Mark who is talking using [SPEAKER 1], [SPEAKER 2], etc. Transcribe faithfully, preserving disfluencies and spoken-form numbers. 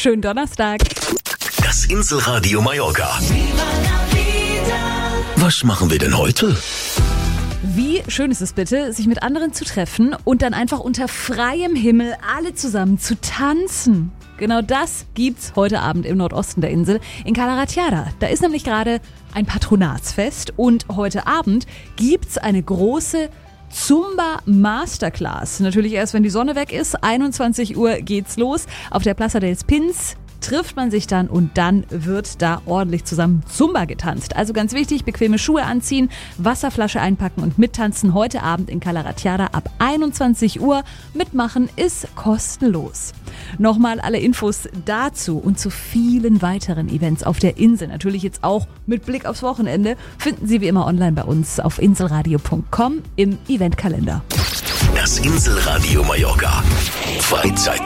[SPEAKER 1] schönen Donnerstag.
[SPEAKER 2] Das Inselradio Mallorca. Was machen wir denn heute?
[SPEAKER 1] Wie schön ist es bitte, sich mit anderen zu treffen und dann einfach unter freiem Himmel alle zusammen zu tanzen. Genau das gibt's heute Abend im Nordosten der Insel in Cala Ratjada. Da ist nämlich gerade ein Patronatsfest und heute Abend gibt's eine große Zumba Masterclass. Natürlich erst, wenn die Sonne weg ist. einundzwanzig Uhr geht's los. Auf der Plaza dels Pins trifft man sich dann und dann wird da ordentlich zusammen Zumba getanzt. Also ganz wichtig, bequeme Schuhe anziehen, Wasserflasche einpacken und mittanzen. Heute Abend in Cala Ratjada ab einundzwanzig Uhr. Mitmachen ist kostenlos. Nochmal alle Infos dazu und zu vielen weiteren Events auf der Insel. Natürlich jetzt auch mit Blick aufs Wochenende. Finden Sie wie immer online bei uns auf inselradio punkt com im Eventkalender.
[SPEAKER 2] Das Inselradio Mallorca. Freizeit.